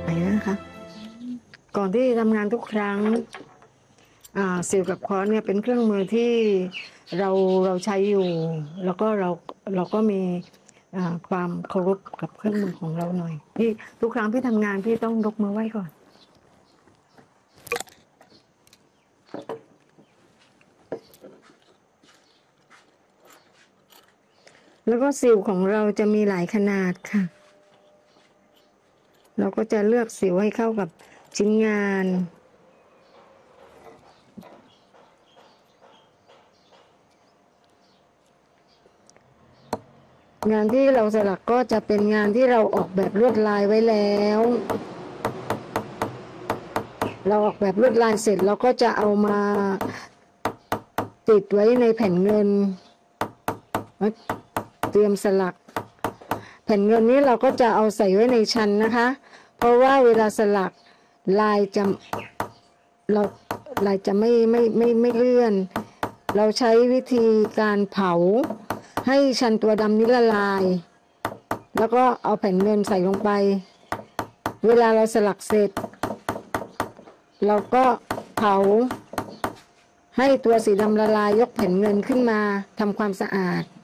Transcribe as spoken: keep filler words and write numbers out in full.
ไปนะคะก่อนที่ทำงานทุกครั้งสิวกับค้อนเนี่ยเป็นเครื่องมือที่เราเราใช้อยู่แล้วก็เราเราก็มีความเคารพกับเครื่องมือของเราหน่อยพี่ทุกครั้งพี่ทำงานพี่ต้องยกมือไหว้ก่อนแล้วก็สิวของเราจะมีหลายขนาดค่ะเราก็จะเลือกสิวให้เข้ากับชิ้นงานงานที่เราสลักก็จะเป็นงานที่เราออกแบบลวดลายไว้แล้วเราออกแบบลวดลายเสร็จเราก็จะเอามาติดไว้ในแผ่นเงินเตรียมสลักแผ่นเงินนี้เราก็จะเอาใส่ไว้ในชั้นนะคะเพราะว่าเวลาสลักลายจะเราลายจะไม่ไม่ไม่ไม่เลื่อนเราใช้วิธีการเผาให้ชั้นตัวดำนี้ละลายแล้วก็เอาแผ่นเงินใส่ลงไปเวลาเราสลักเสร็จเราก็เผาให้ตัวสีดำละลายยกแผ่นเงินขึ้นมาทำความสะอาด